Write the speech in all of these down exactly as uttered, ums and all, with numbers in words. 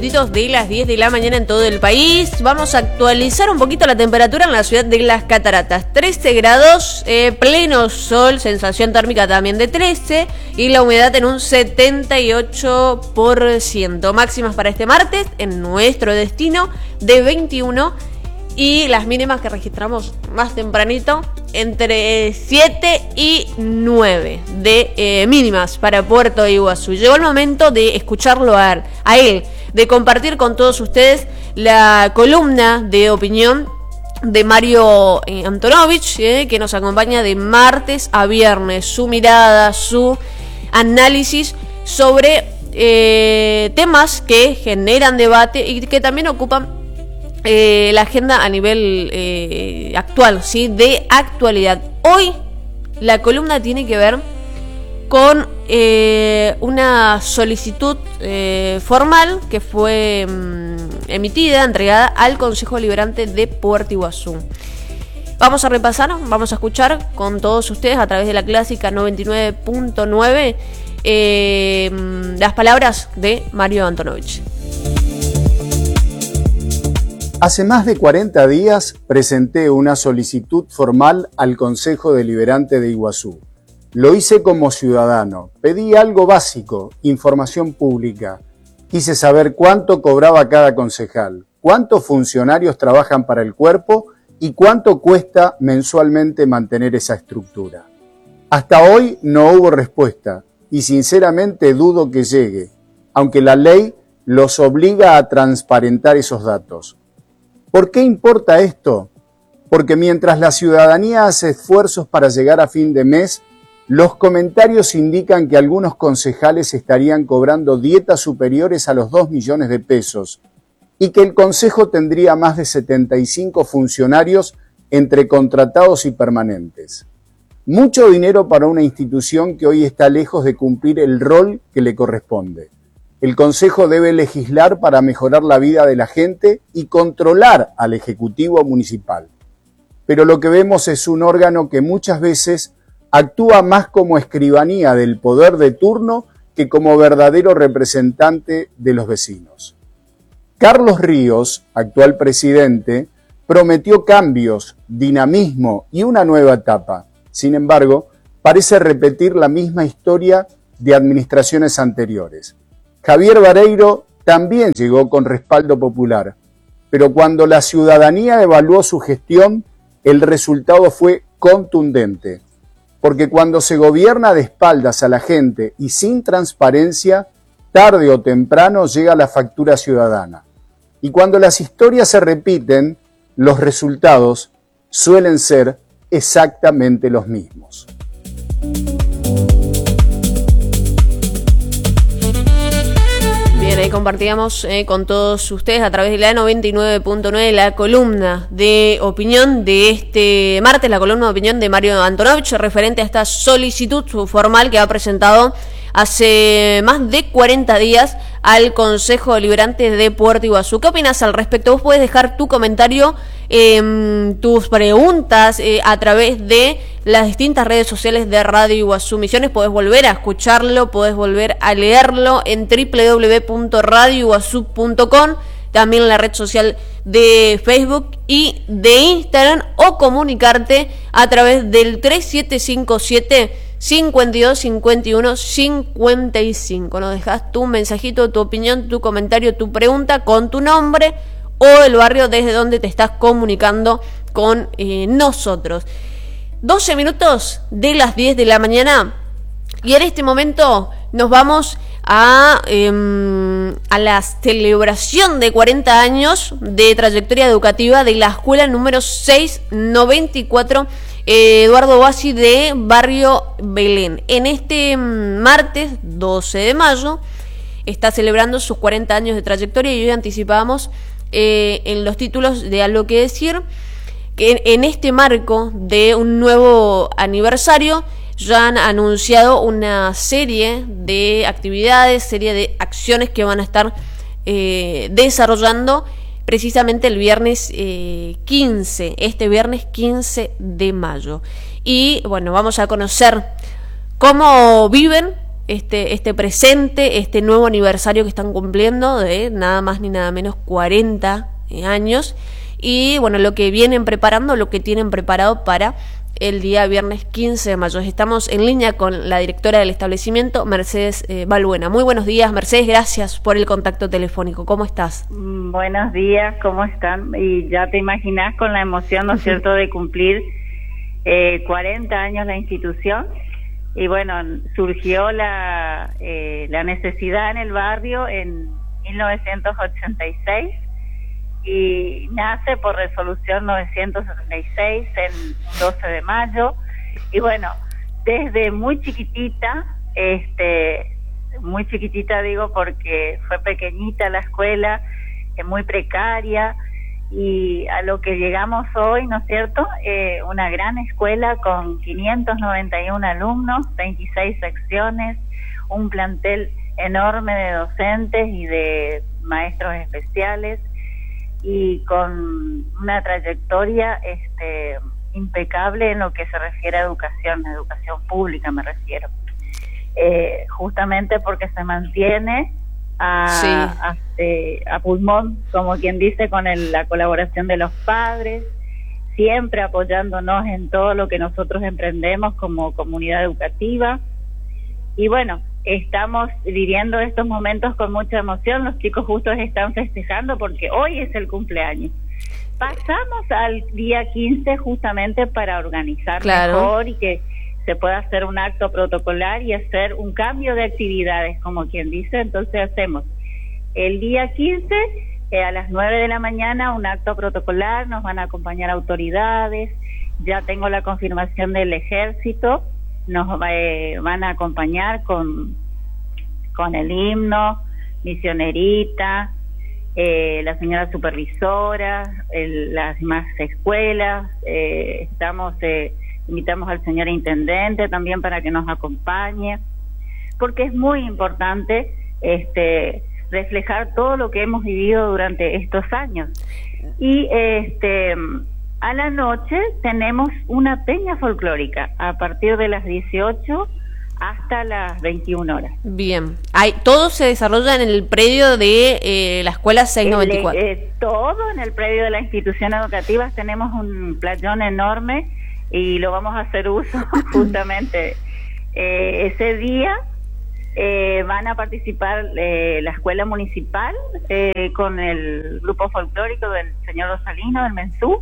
minutitos de las diez de la mañana en todo el país. Vamos a actualizar un poquito la temperatura en la ciudad de Las Cataratas. trece grados, eh, pleno sol, sensación térmica también de trece y la humedad en un setenta y ocho por ciento. Máximas para este martes en nuestro destino de veintiuno y las mínimas que registramos más tempranito entre siete y nueve de eh, mínimas para Puerto Iguazú. Llegó el momento de escucharlo a, a él, de compartir con todos ustedes la columna de opinión de Mario eh, Antonovich, eh, que nos acompaña de martes a viernes. Su mirada, su análisis sobre eh, temas que generan debate y que también ocupan Eh, la agenda a nivel eh, actual, ¿sí? De actualidad. Hoy la columna tiene que ver con eh, una solicitud eh, formal que fue mm, emitida, entregada al Consejo Deliberante de Puerto Iguazú. Vamos a repasar, vamos a escuchar con todos ustedes a través de la clásica noventa y nueve punto nueve eh, las palabras de Mario Antonovich. Hace más de cuarenta días presenté una solicitud formal al Consejo Deliberante de Iguazú. Lo hice como ciudadano. Pedí algo básico, información pública. Quise saber cuánto cobraba cada concejal, cuántos funcionarios trabajan para el cuerpo y cuánto cuesta mensualmente mantener esa estructura. Hasta hoy no hubo respuesta y sinceramente dudo que llegue, aunque la ley los obliga a transparentar esos datos. ¿Por qué importa esto? Porque mientras la ciudadanía hace esfuerzos para llegar a fin de mes, los comentarios indican que algunos concejales estarían cobrando dietas superiores a los dos millones de pesos y que el Consejo tendría más de setenta y cinco funcionarios entre contratados y permanentes. Mucho dinero para una institución que hoy está lejos de cumplir el rol que le corresponde. El Consejo debe legislar para mejorar la vida de la gente y controlar al Ejecutivo Municipal. Pero lo que vemos es un órgano que muchas veces actúa más como escribanía del poder de turno que como verdadero representante de los vecinos. Carlos Ríos, actual presidente, prometió cambios, dinamismo y una nueva etapa. Sin embargo, parece repetir la misma historia de administraciones anteriores. Javier Vareiro también llegó con respaldo popular, pero cuando la ciudadanía evaluó su gestión, el resultado fue contundente, porque cuando se gobierna de espaldas a la gente y sin transparencia, tarde o temprano llega la factura ciudadana. Y cuando las historias se repiten, los resultados suelen ser exactamente los mismos. Bien, ahí compartíamos eh, con todos ustedes a través de la noventa y nueve punto nueve la columna de opinión de este martes, la columna de opinión de Mario Antonovich referente a esta solicitud formal que ha presentado hace más de cuarenta días al Consejo Deliberante de Puerto Iguazú. ¿Qué opinas al respecto? Vos podés dejar tu comentario, eh, tus preguntas eh, a través de las distintas redes sociales de Radio Iguazú Misiones. Podés volver a escucharlo, podés volver a leerlo en doble u doble u doble u punto radio iguazú punto com, también en la red social de Facebook y de Instagram, o comunicarte a través del tres siete cinco siete, cinco dos cinco uno, cinco cinco. Nos dejas tu mensajito, tu opinión, tu comentario, tu pregunta con tu nombre o el barrio desde donde te estás comunicando con eh, nosotros. doce minutos de las diez de la mañana y en este momento nos vamos a, eh, a la celebración de cuarenta años de trayectoria educativa de la escuela número seiscientos noventa y cuatro eh, Eduardo Bassi de Barrio Belén. En este martes doce de mayo está celebrando sus cuarenta años de trayectoria y hoy anticipábamos eh, en los títulos de Algo que Decir que en este marco de un nuevo aniversario ya han anunciado una serie de actividades, serie de acciones que van a estar eh, desarrollando precisamente el viernes eh, quince, este viernes quince de mayo. Y bueno, vamos a conocer cómo viven este, este presente, este nuevo aniversario que están cumpliendo de nada más ni nada menos cuarenta años, y bueno, lo que vienen preparando, lo que tienen preparado para el día viernes quince de mayo. Estamos en línea con la directora del establecimiento, Mercedes eh, Balbuena. Muy buenos días, Mercedes, gracias por el contacto telefónico. ¿Cómo estás? Buenos días, ¿cómo están? Y ya te imaginás con la emoción, ¿no es cierto?, de cumplir eh, cuarenta años la institución. Y bueno, surgió la, eh, la necesidad en el barrio en mil novecientos ochenta y seis y nace por resolución novecientos setenta y seis en doce de mayo. Y bueno, desde muy chiquitita, este, muy chiquitita digo porque fue pequeñita la escuela, eh, muy precaria, y a lo que llegamos hoy, ¿no es cierto?, eh, una gran escuela con quinientos noventa y uno alumnos, veintiséis secciones, un plantel enorme de docentes y de maestros especiales, y con una trayectoria este, impecable en lo que se refiere a educación, a educación pública me refiero, eh, justamente porque se mantiene a, sí. a, eh, a pulmón, como quien dice, con el, la colaboración de los padres, siempre apoyándonos en todo lo que nosotros emprendemos como comunidad educativa. Y bueno, estamos viviendo estos momentos con mucha emoción. Los chicos justo están festejando porque hoy es el cumpleaños. Pasamos al día quince justamente para organizar claro. mejor y que se pueda hacer un acto protocolar y hacer un cambio de actividades, como quien dice. Entonces hacemos el día quince eh, a las nueve de la mañana un acto protocolar, nos van a acompañar autoridades, ya tengo la confirmación del ejército, nos eh, van a acompañar con, con el himno, misionerita, eh, la señora supervisora, el, las demás escuelas, eh, estamos... Eh, invitamos al señor intendente también para que nos acompañe, porque es muy importante este, reflejar todo lo que hemos vivido durante estos años. Y este, a la noche tenemos una peña folclórica a partir de las dieciocho hasta las veintiuna horas. Bien, hay, todo se desarrolla en el predio de eh, la escuela seiscientos noventa y cuatro. El, eh, todo en el predio de la institución educativa. Tenemos un playón enorme y lo vamos a hacer uso justamente eh, ese día. Eh, van a participar eh, la escuela municipal eh, con el grupo folclórico del señor Rosalino del Mensú,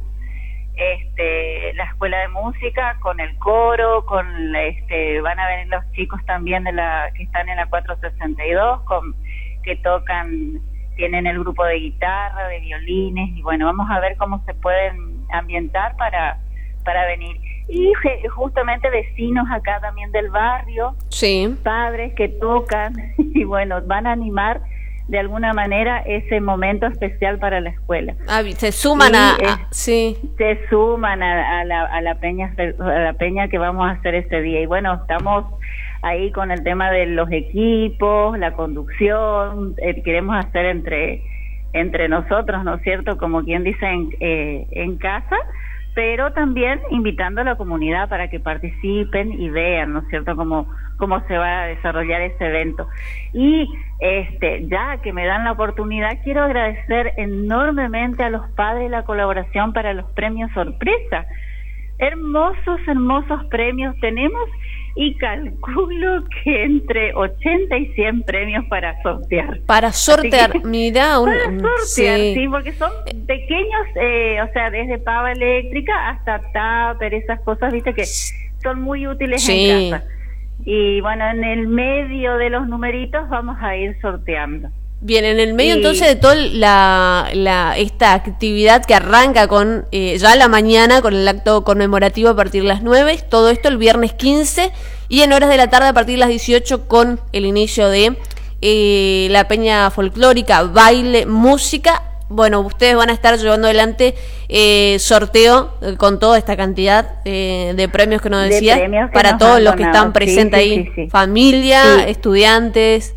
este, la escuela de música con el coro, con este, van a venir los chicos también de la que están en la cuatrocientos sesenta y dos, con, que tocan, tienen el grupo de guitarra, de violines, y bueno, vamos a ver cómo se pueden ambientar para para venir. Y justamente vecinos acá también del barrio, sí. padres que tocan y bueno, van a animar de alguna manera ese momento especial para la escuela. Ah, se suman y, a, eh, a sí. Se suman a, a, la, a la peña a la peña que vamos a hacer ese día. Y bueno, estamos ahí con el tema de los equipos, la conducción, eh, queremos hacer entre entre nosotros, ¿no es cierto? Como quien dice en, eh, en casa, pero también invitando a la comunidad para que participen y vean, ¿no es cierto?, cómo, cómo se va a desarrollar ese evento. Y este, ya que me dan la oportunidad, quiero agradecer enormemente a los padres la colaboración para los premios sorpresa. Hermosos, hermosos premios tenemos, y calculo que entre ochenta y cien premios para sortear. Para sortear, que, mirá. Un, para sortear, sí. sí, porque son pequeños, eh, o sea, desde pava eléctrica hasta tupper, esas cosas, viste, que son muy útiles sí. en casa. Y bueno, en el medio de los numeritos vamos a ir sorteando. Bien, en el medio y, entonces de toda la, la, esta actividad que arranca con eh, ya la mañana con el acto conmemorativo a partir de las nueve, todo esto el viernes quince, y en horas de la tarde a partir de las dieciocho con el inicio de eh, la peña folclórica, baile, música. Bueno, ustedes van a estar llevando adelante eh, sorteo eh, con toda esta cantidad eh, de premios que nos decía, que para nos todos los donado. que están presentes sí, sí, ahí, sí, sí. familia, sí. estudiantes.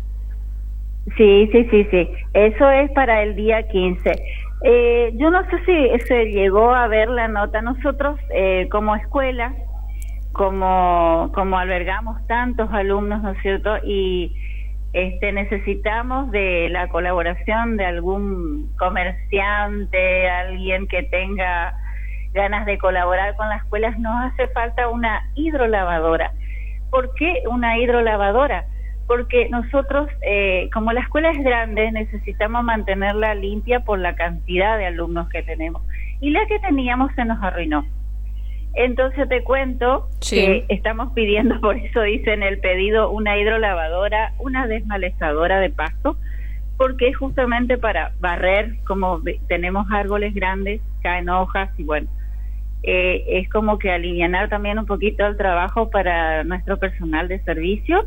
Sí, sí, sí, sí. Eso es para el día quince. Eh, yo no sé si se llegó a ver la nota. Nosotros, eh, como escuela, como, como albergamos tantos alumnos, ¿no es cierto? Y este, necesitamos de la colaboración de algún comerciante, alguien que tenga ganas de colaborar con las escuelas. Nos hace falta una hidrolavadora. ¿Por qué una hidrolavadora? Porque nosotros, eh, como la escuela es grande, necesitamos mantenerla limpia por la cantidad de alumnos que tenemos. Y la que teníamos se nos arruinó. Entonces te cuento sí. que estamos pidiendo, por eso dice en el pedido, una hidrolavadora, una desmalezadora de pasto, porque es justamente para barrer, como tenemos árboles grandes, caen hojas y bueno, eh, es como que alivianar también un poquito el trabajo para nuestro personal de servicio,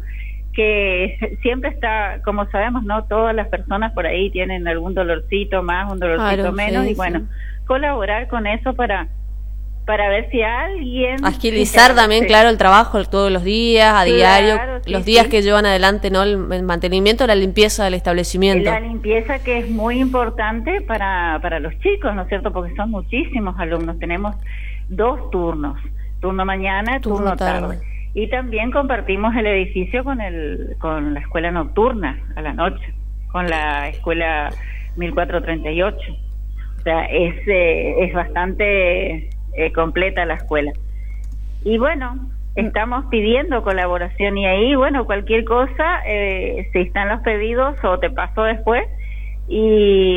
que siempre está, como sabemos, ¿no? Todas las personas por ahí tienen algún dolorcito más, un dolorcito claro, menos, sí, y bueno, sí. colaborar con eso para para ver si alguien... Agilizar si también, sí. claro, el trabajo todos los días, a claro, diario, sí, los días sí. que llevan adelante, ¿no? El, el mantenimiento, la limpieza del establecimiento. La limpieza que es muy importante para, para los chicos, ¿no es cierto? Porque son muchísimos alumnos, tenemos dos turnos, turno mañana, turno, turno tarde. tarde. Y también compartimos el edificio con el con la escuela nocturna, a la noche, con la escuela mil cuatrocientos treinta y ocho. O sea, es, eh, es bastante... Eh, completa la escuela. Y bueno, estamos pidiendo colaboración y ahí, bueno, cualquier cosa, eh, si están los pedidos o te paso después y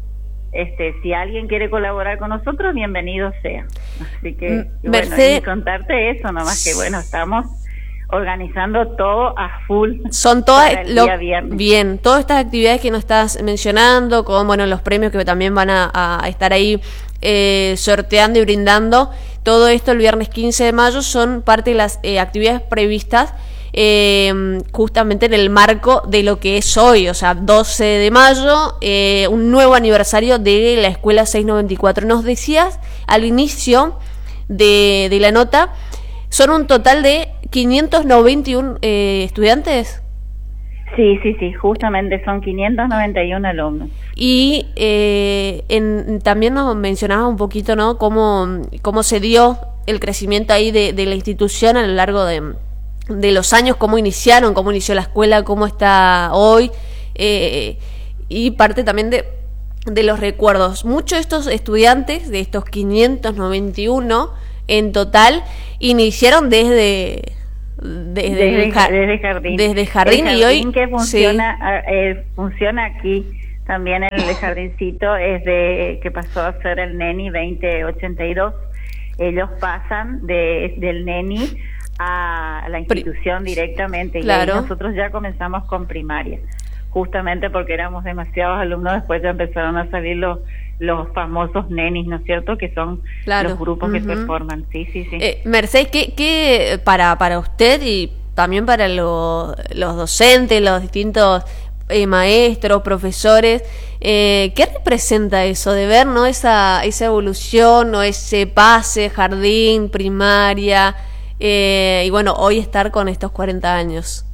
este si alguien quiere colaborar con nosotros, bienvenido sea. Así que, Mercedes, bueno, y contarte eso, nomás que bueno, estamos organizando todo a full. Son todas lo, bien, todas estas actividades que nos estás mencionando, con bueno los premios que también van a, a estar ahí eh, sorteando y brindando, todo esto el viernes quince de mayo son parte de las eh, actividades previstas eh, justamente en el marco de lo que es hoy, o sea, doce de mayo, eh, un nuevo aniversario de la escuela seiscientos noventa y cuatro. Nos decías al inicio de, de la nota, son un total de quinientos noventa y uno eh, estudiantes. Sí, sí, sí, justamente son quinientos noventa y uno alumnos. Y eh, en, también nos mencionabas un poquito, ¿no? Cómo, cómo se dio el crecimiento ahí de, de la institución a lo largo de, de los años, cómo iniciaron, cómo inició la escuela, cómo está hoy, eh, y parte también de, de los recuerdos. Muchos de estos estudiantes, de estos quinientos noventa y uno en total, iniciaron desde... Desde, desde, jar desde jardín, desde jardín, el y jardín hoy que funciona, sí. eh, funciona aquí también el jardincito es de que pasó a ser el Neni veinte ochenta y dos. Ellos pasan de del Neni a la institución directamente, claro. Y ahí nosotros ya comenzamos con primaria, justamente porque éramos demasiados alumnos. Después ya empezaron a salir los los famosos nenis, ¿no es cierto? Que son claro. los grupos uh-huh. que se forman. Sí, sí, sí. Eh, Mercedes, ¿qué, qué para para usted y también para lo, los docentes, los distintos eh, maestros, profesores, eh, qué representa eso de ver, ¿no? Esa esa evolución o ese pase, jardín, primaria, eh, y bueno, hoy estar con estos cuarenta años?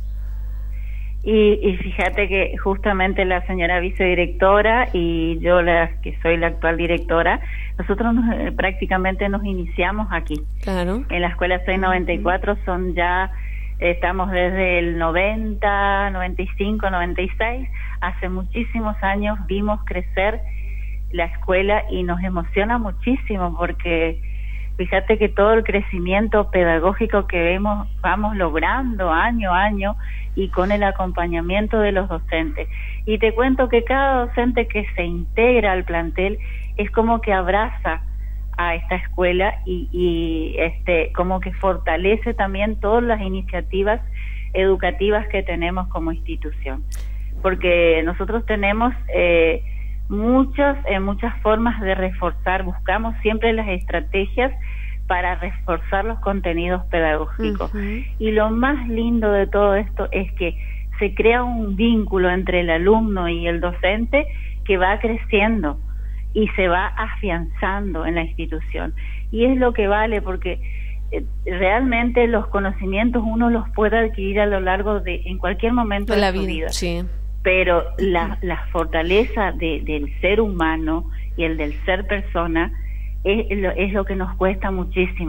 Y, y fíjate que justamente la señora vicedirectora y yo, la que soy la actual directora, nosotros nos, eh, prácticamente nos iniciamos aquí. Claro. En la escuela seiscientos noventa y cuatro son ya, estamos desde el noventa, noventa y cinco, noventa y seis, hace muchísimos años vimos crecer la escuela y nos emociona muchísimo porque fíjate que todo el crecimiento pedagógico que vemos, vamos logrando año a año y con el acompañamiento de los docentes. Y te cuento que cada docente que se integra al plantel es como que abraza a esta escuela y, y este como que fortalece también todas las iniciativas educativas que tenemos como institución. Porque nosotros tenemos eh, muchas, eh, muchas formas de reforzar, buscamos siempre las estrategias para reforzar los contenidos pedagógicos. Uh-huh. Y lo más lindo de todo esto es que se crea un vínculo entre el alumno y el docente que va creciendo y se va afianzando en la institución. Y es lo que vale, porque eh, realmente los conocimientos uno los puede adquirir a lo largo de, en cualquier momento de, de su vida. vida. Sí. Pero la, la fortaleza de, del ser humano y el del ser persona es lo, es lo que nos cuesta muchísimo.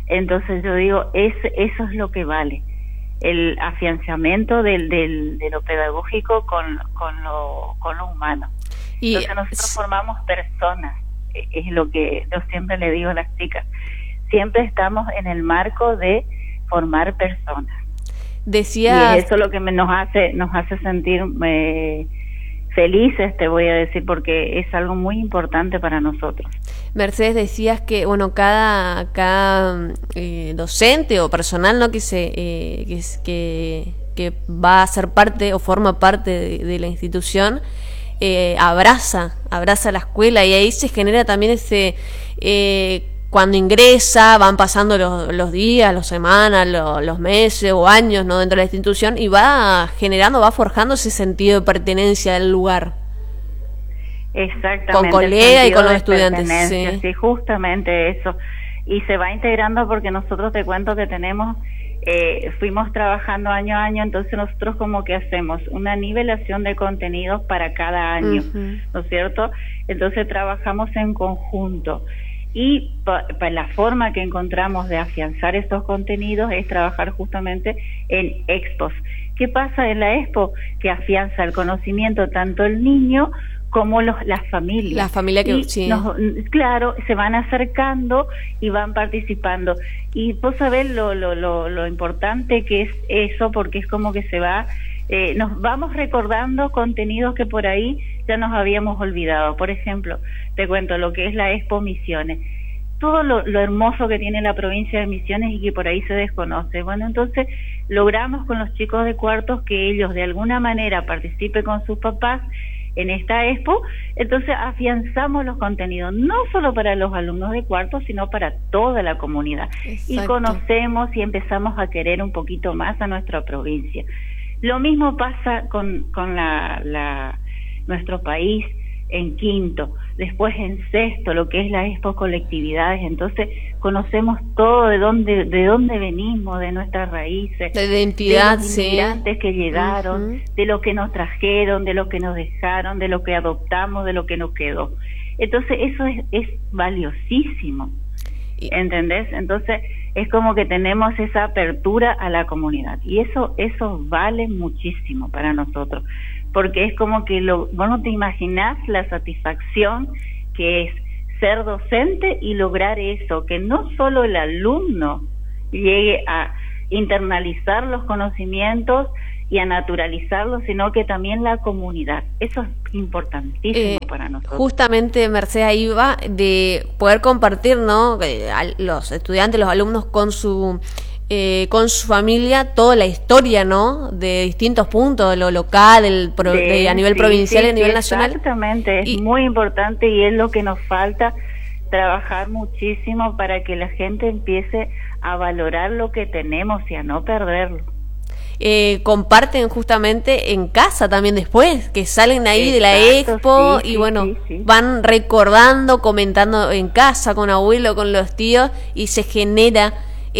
Entonces yo digo, es, eso es lo que vale, el afianzamiento del, del, de lo pedagógico con, con, lo, con lo humano. Y entonces nosotros formamos personas, es lo que yo siempre le digo a las chicas, siempre estamos en el marco de formar personas. Decías... Y eso es lo que me, nos hace nos hace sentir eh, felices, te voy a decir, porque es algo muy importante para nosotros. Mercedes, decías que bueno cada cada eh, docente o personal, ¿no?, que se eh, que, que que va a ser parte o forma parte de, de la institución, eh, abraza abraza la escuela, y ahí se genera también ese eh, cuando ingresa, van pasando los, los días, las semanas, los, los meses o años, ¿no?, dentro de la institución, y va generando, va forjando ese sentido de pertenencia del lugar. Exactamente. Con colegas y con los estudiantes. Sí. sí, justamente eso. Y se va integrando porque nosotros, te cuento que tenemos, eh, fuimos trabajando año a año, entonces nosotros como que hacemos una nivelación de contenidos para cada año, uh-huh. ¿no es cierto? Entonces trabajamos en conjunto. Y pa, pa la forma que encontramos de afianzar estos contenidos es trabajar justamente en expos. ¿Qué pasa en la expo? Que afianza el conocimiento tanto el niño como los, las familias. La familia que sí. Nos, claro, se van acercando y van participando. Y vos sabés lo, lo, lo, lo importante que es eso, porque es como que se va, eh, nos vamos recordando contenidos que por ahí ya nos habíamos olvidado. Por ejemplo, te cuento lo que es la Expo Misiones. Todo lo, lo hermoso que tiene la provincia de Misiones y que por ahí se desconoce. Bueno, entonces logramos con los chicos de cuartos que ellos de alguna manera participen con sus papás en esta expo, entonces afianzamos los contenidos, no solo para los alumnos de cuarto, sino para toda la comunidad. Exacto. Y conocemos y empezamos a querer un poquito más a nuestra provincia. Lo mismo pasa con, con la, la, nuestro país en quinto, después en sexto, lo que es la expo colectividades, entonces conocemos todo de dónde, de dónde venimos, de nuestras raíces, de identidad, de los inmigrantes sí. que llegaron, uh-huh. de lo que nos trajeron, de lo que nos dejaron, de lo que adoptamos, de lo que nos quedó. Entonces eso es, es valiosísimo, ¿entendés? Entonces es como que tenemos esa apertura a la comunidad y eso, eso vale muchísimo para nosotros. Porque es como que lo, vos no te imaginás la satisfacción que es ser docente y lograr eso, que no solo el alumno llegue a internalizar los conocimientos y a naturalizarlos, sino que también la comunidad. Eso es importantísimo eh, para nosotros. Justamente, Mercedes, ahí va de poder compartir, ¿no?, los estudiantes, los alumnos con su... Eh, con su familia toda la historia, ¿no?, de distintos puntos, de lo local, el pro, de, de, a nivel sí, provincial y sí, a nivel sí, nacional. Exactamente, es y, muy importante y es lo que nos falta, trabajar muchísimo para que la gente empiece a valorar lo que tenemos y a no perderlo. Eh, comparten justamente en casa también después, que salen ahí Exacto, de la expo sí, y sí, bueno, sí, sí. van recordando, comentando en casa con abuelo, con los tíos y se genera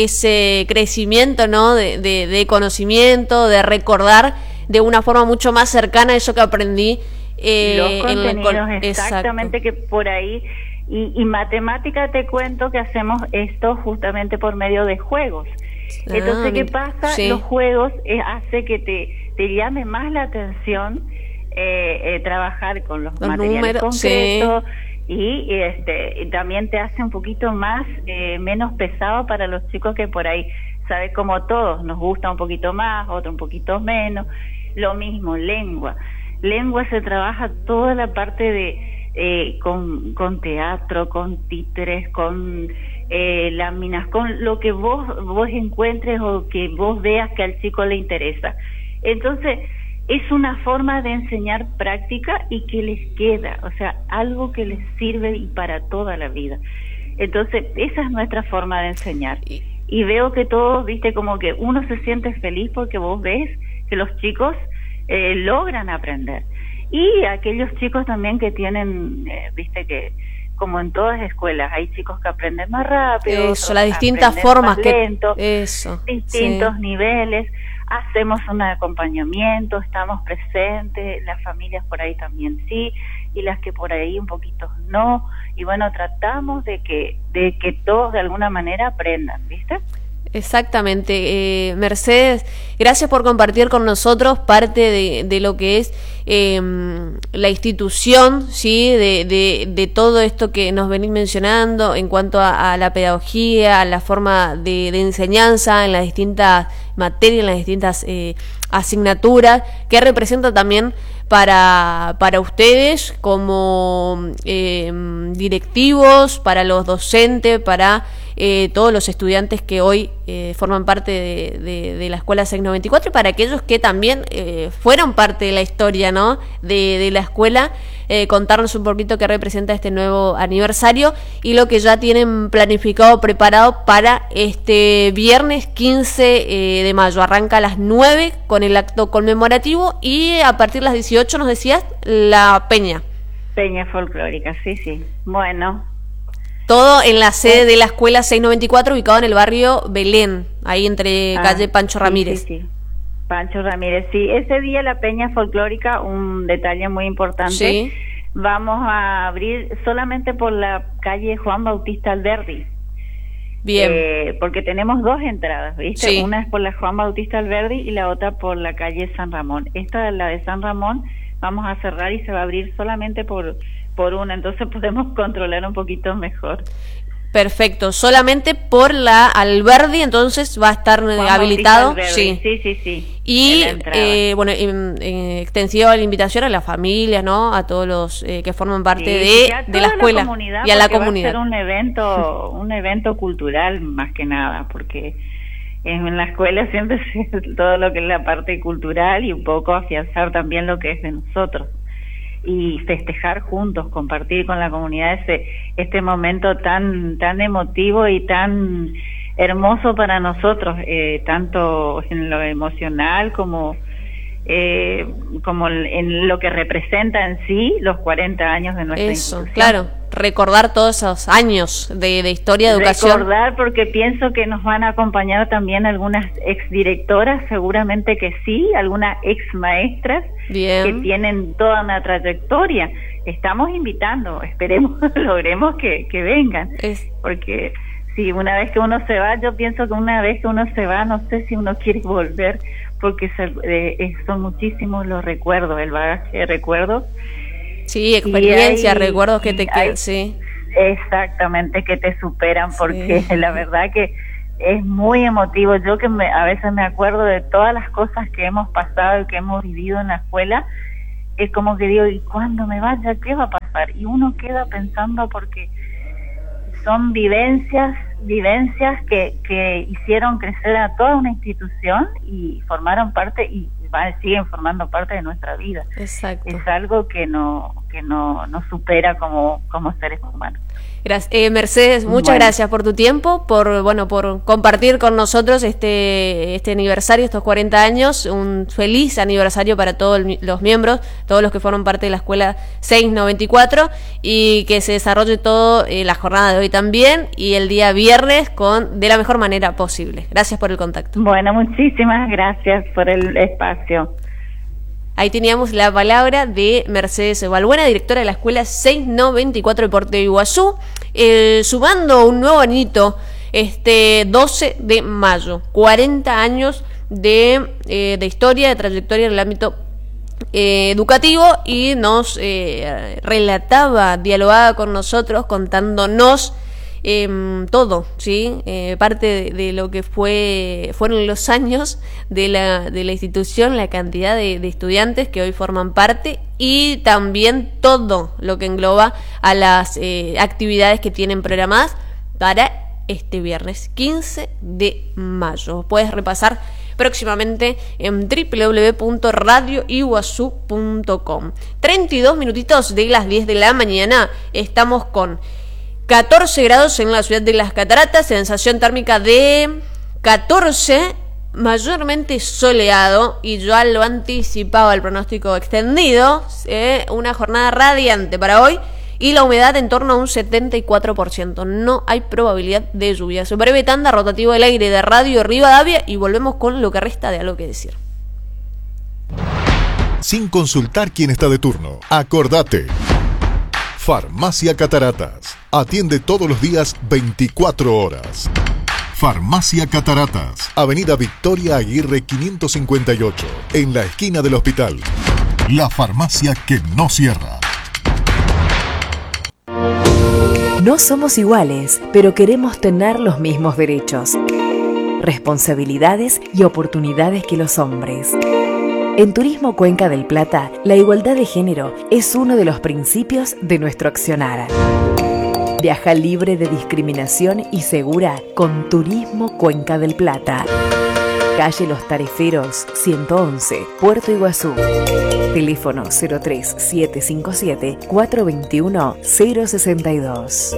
ese crecimiento, ¿no?, de, de, de conocimiento, de recordar de una forma mucho más cercana eso que aprendí. Eh, Los contenidos, en el, exactamente, exacto. Que por ahí, y, y matemática te cuento que hacemos esto justamente por medio de juegos. Ah, Entonces, ¿qué pasa? Sí. Los juegos eh, hace que te, te llame más la atención eh, eh, trabajar con los, los materiales números, concretos, sí. Y este y también te hace un poquito más eh, menos pesado para los chicos que por ahí, sabes, como todos, nos gusta un poquito más, otro un poquito menos. Lo mismo, lengua. Lengua se trabaja toda la parte de eh, con, con teatro, con títeres, con eh, láminas, con lo que vos, vos encuentres o que vos veas que al chico le interesa. Entonces, es una forma de enseñar práctica y que les queda, o sea, algo que les sirve y para toda la vida. Entonces, esa es nuestra forma de enseñar. Y veo que todos, viste, como que uno se siente feliz porque vos ves que los chicos eh, logran aprender. Y aquellos chicos también que tienen, eh, viste, que como en todas las escuelas, hay chicos que aprenden más rápido, eso, las distintas formas más lento, que eso, distintos sí. niveles. Hacemos un acompañamiento, estamos presentes, las familias por ahí también sí, y las que por ahí un poquito no, y bueno, tratamos de que, de que todos de alguna manera aprendan, ¿viste? Exactamente. Eh, Mercedes, gracias por compartir con nosotros parte de, de lo que es eh, la institución, ¿sí? De, de, de todo esto que nos venís mencionando en cuanto a, a la pedagogía, a la forma de, de enseñanza en las distintas materias, en las distintas eh, asignaturas, que representa también para, para ustedes como eh, directivos, para los docentes, para eh, todos los estudiantes que hoy eh, forman parte de, de, de la Escuela seiscientos noventa y cuatro, y para aquellos que también eh, fueron parte de la historia, ¿no?, de, de la escuela, eh, contarnos un poquito qué representa este nuevo aniversario y lo que ya tienen planificado, preparado para este viernes quince eh, de mayo. Arranca a las nueve con el acto conmemorativo y a partir de las dieciocho, nos decías, la peña. Peña folclórica, sí, sí. Bueno. Todo en la sede de la Escuela seiscientos noventa y cuatro, ubicado en el barrio Belén, ahí entre ah, calle Pancho Ramírez. Sí, sí, sí. Pancho Ramírez, sí. Ese día la peña folclórica, un detalle muy importante, sí. Vamos a abrir solamente por la calle Juan Bautista Alberdi. Bien. Eh, porque tenemos dos entradas, ¿viste? Sí. Una es por la Juan Bautista Alberdi y la otra por la calle San Ramón. Esta, la de San Ramón, vamos a cerrar y se va a abrir solamente por, por una, entonces podemos controlar un poquito mejor. Perfecto, solamente por la Alberdi, entonces va a estar Juan habilitado. Sí, sí, sí, sí. Y eh, bueno, eh, eh, extensiva la invitación a las familias, ¿no? A todos los eh, que forman parte sí, de, de la escuela la y a la comunidad. Va a ser un evento, un evento cultural más que nada, porque en la escuela siempre es todo lo que es la parte cultural y un poco afianzar también lo que es de nosotros. Y festejar juntos, compartir con la comunidad ese este momento tan tan emotivo y tan hermoso para nosotros, eh, tanto en lo emocional como eh, como en lo que representa en sí los cuarenta años de nuestra Eso, institución. Claro, recordar todos esos años de, de historia de educación. Recordar, porque pienso que nos van a acompañar también algunas exdirectoras, seguramente que sí, algunas exmaestras que tienen toda una trayectoria. Estamos invitando, esperemos, logremos que, que vengan, es... porque si una vez que uno se va, yo pienso que una vez que uno se va, no sé si uno quiere volver, porque se, eh, son muchísimos los recuerdos, el bagaje de recuerdos. Sí, experiencias, recuerdos que te quedan, sí. Exactamente, que te superan, porque sí. La verdad que es muy emotivo. Yo que me, a veces me acuerdo de todas las cosas que hemos pasado y que hemos vivido en la escuela, es como que digo, ¿y cuando me vaya qué va a pasar? Y uno queda pensando, porque son vivencias, vivencias que, que hicieron crecer a toda una institución y formaron parte y siguen formando parte de nuestra vida. Exacto. Es algo que no que no nos supera como como seres humanos. Gracias, eh, Mercedes, muchas bueno. gracias por tu tiempo, por bueno por compartir con nosotros este este aniversario, estos cuarenta años, un feliz aniversario para todos los miembros, todos los que fueron parte de la Escuela seiscientos noventa y cuatro, y que se desarrolle todo eh, la jornada de hoy también y el día viernes con de la mejor manera posible. Gracias por el contacto. Bueno, muchísimas gracias por el espacio. Ahí teníamos la palabra de Mercedes Balbuena, directora de la Escuela seiscientos noventa y cuatro de Puerto de Iguazú, eh, sumando un nuevo añito este doce de mayo, cuarenta años de, eh, de historia, de trayectoria en el ámbito eh, educativo, y nos eh, relataba, dialogaba con nosotros, contándonos Eh, todo, sí, eh, parte de, de lo que fue fueron los años de la de la institución, la cantidad de, de estudiantes que hoy forman parte y también todo lo que engloba a las eh, actividades que tienen programadas para este viernes quince de mayo. Puedes repasar próximamente en doble u doble u doble u punto radio iguazú punto com. treinta y dos minutitos de las diez de la mañana, estamos con catorce grados en la ciudad de Las Cataratas, sensación térmica de catorce, mayormente soleado, y ya lo anticipaba el pronóstico extendido, eh, una jornada radiante para hoy, y la humedad en torno a un setenta y cuatro por ciento. No hay probabilidad de lluvia. Se breve tanda, rotativo del aire de Radio Rivadavia, y volvemos con lo que resta de Algo que Decir. Sin consultar quién está de turno, acordate. Farmacia Cataratas. Atiende todos los días veinticuatro horas. Farmacia Cataratas. Avenida Victoria Aguirre quinientos cincuenta y ocho. En la esquina del hospital. La farmacia que no cierra. No somos iguales, pero queremos tener los mismos derechos, responsabilidades y oportunidades que los hombres. En Turismo Cuenca del Plata, la igualdad de género es uno de los principios de nuestro accionar. Viaja libre de discriminación y segura con Turismo Cuenca del Plata. Calle Los Tariferos, ciento once, Puerto Iguazú. Teléfono cero tres siete cinco siete, cuatro dos uno, cero seis dos.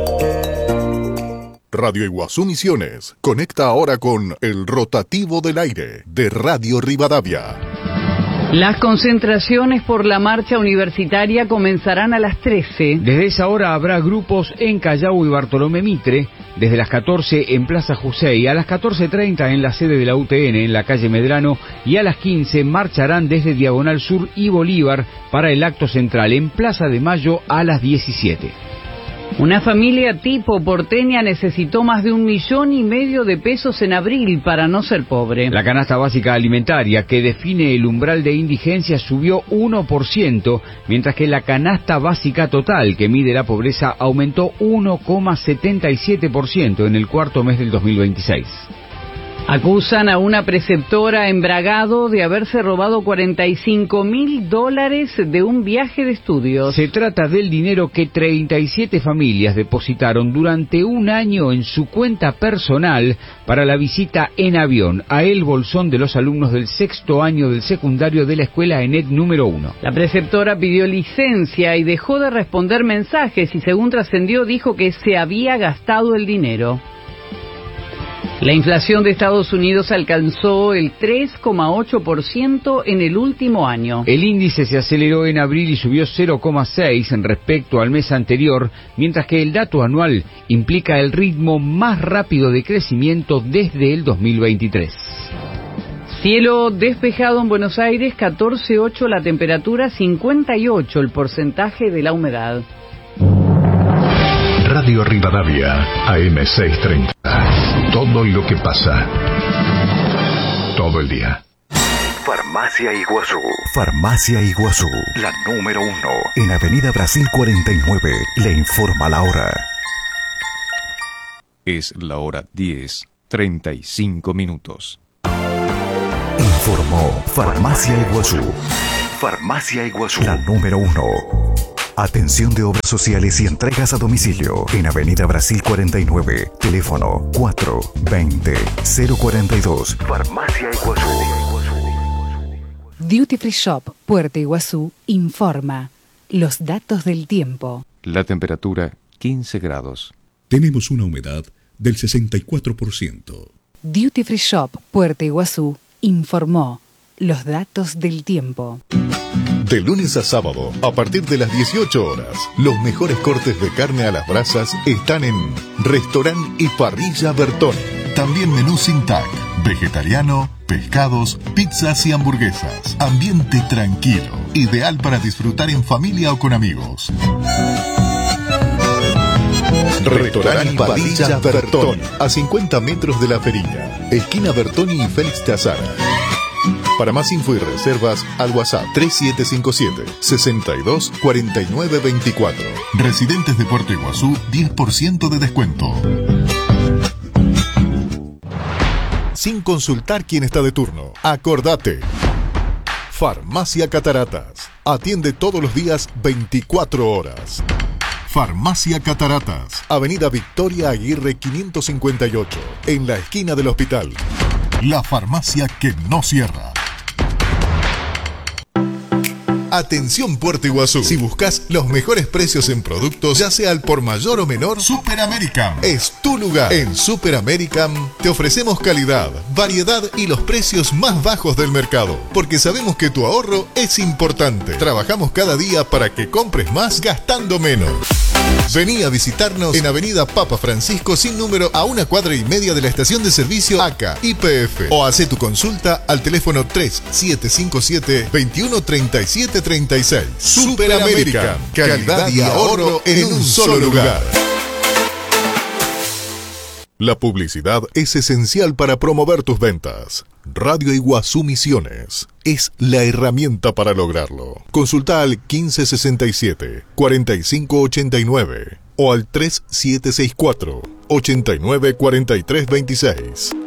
Radio Iguazú Misiones conecta ahora con el rotativo del aire de Radio Rivadavia. Las concentraciones por la marcha universitaria comenzarán a las trece. Desde esa hora habrá grupos en Callao y Bartolomé Mitre, desde las catorce en Plaza Jusey, a las catorce treinta en la sede de la U T N en la calle Medrano y a las quince marcharán desde Diagonal Sur y Bolívar para el acto central en Plaza de Mayo a las diecisiete. Una familia tipo porteña necesitó más de un millón y medio de pesos en abril para no ser pobre. La canasta básica alimentaria, que define el umbral de indigencia, subió uno por ciento, mientras que la canasta básica total, que mide la pobreza, aumentó uno coma setenta y siete por ciento en el cuarto mes del dos mil veintiséis. Acusan a una preceptora en Bragado de haberse robado cuarenta y cinco mil dólares de un viaje de estudios. Se trata del dinero que treinta y siete familias depositaron durante un año en su cuenta personal para la visita en avión a El Bolsón de los alumnos del sexto año del secundario de la escuela ENET número uno. La preceptora pidió licencia y dejó de responder mensajes y, según trascendió, dijo que se había gastado el dinero. La inflación de Estados Unidos alcanzó el tres coma ocho por ciento en el último año. El índice se aceleró en abril y subió cero coma seis en respecto al mes anterior, mientras que el dato anual implica el ritmo más rápido de crecimiento desde el dos mil veintitrés. Cielo despejado en Buenos Aires, catorce coma ocho la temperatura, cincuenta y ocho el porcentaje de la humedad. Radio Rivadavia, A M seiscientos treinta. Todo lo que pasa. Todo el día. Farmacia Iguazú. Farmacia Iguazú. La número uno. En Avenida Brasil cuarenta y nueve. Le informa la hora. Es la hora diez, treinta y cinco minutos. Informó Farmacia Iguazú. Farmacia Iguazú. La número uno. Atención de obras sociales y entregas a domicilio en Avenida Brasil cuarenta y nueve. Teléfono cuatro veinte, cero cuarenta y dos. Farmacia Iguazú. Duty Free Shop Puerto Iguazú informa los datos del tiempo. La temperatura quince grados. Tenemos una humedad del sesenta y cuatro por ciento. Duty Free Shop Puerto Iguazú informó los datos del tiempo. De lunes a sábado, a partir de las dieciocho horas, los mejores cortes de carne a las brasas están en Restaurant y Parrilla Bertoni. También menú sin tag, vegetariano, pescados, pizzas y hamburguesas. Ambiente tranquilo, ideal para disfrutar en familia o con amigos. Restaurant y Parrilla Bertoni, a cincuenta metros de la Ferilla, esquina Bertoni y Félix de Azara. Para más info y reservas, al WhatsApp tres siete cinco siete, sesenta y dos, cuarenta y nueve veinticuatro. Residentes de Puerto Iguazú, diez por ciento de descuento. Sin consultar quién está de turno, acordate. Farmacia Cataratas. Atiende todos los días veinticuatro horas. Farmacia Cataratas. Avenida Victoria Aguirre quinientos cincuenta y ocho. En la esquina del hospital. La farmacia que no cierra. Atención Puerto Iguazú. Si buscas los mejores precios en productos, ya sea al por mayor o menor, Super American es tu lugar. En Super American te ofrecemos calidad, variedad y los precios más bajos del mercado, porque sabemos que tu ahorro es importante. Trabajamos cada día para que compres más gastando menos. Vení a visitarnos en Avenida Papa Francisco sin número a una cuadra y media de la estación de servicio A C A Y P F o hace tu consulta al teléfono tres siete cinco siete, dos uno tres siete tres seis. Super American, calidad y ahorro en un solo lugar. La publicidad es esencial para promover tus ventas. Radio Iguazú Misiones es la herramienta para lograrlo. Consulta al quince sesenta y siete, cuarenta y cinco ochenta y nueve o al tres siete seis cuatro, ochenta y nueve cuarenta y tres veintiséis.